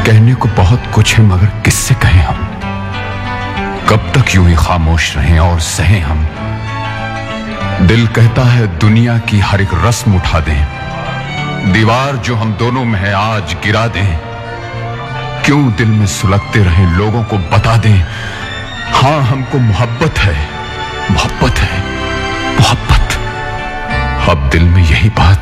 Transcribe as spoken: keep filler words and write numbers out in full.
कहने को बहुत कुछ है मगर किससे कहें हम। कब तक यूं ही खामोश रहें और सहें हम। दिल कहता है दुनिया की हर एक रस्म उठा दें, दीवार जो हम दोनों में है आज गिरा दें। क्यों दिल में सुलगते रहें, लोगों को बता दें, हाँ हमको मोहब्बत है, मोहब्बत है, मोहब्बत। अब दिल में यही बात